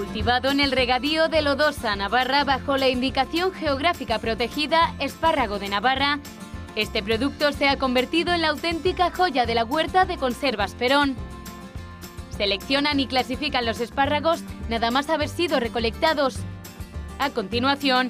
Cultivado en el regadío de Lodosa, Navarra, bajo la indicación geográfica protegida Espárrago de Navarra, este producto se ha convertido en la auténtica joya de la huerta de conservas Perón. Seleccionan y clasifican los espárragos nada más haber sido recolectados. A continuación,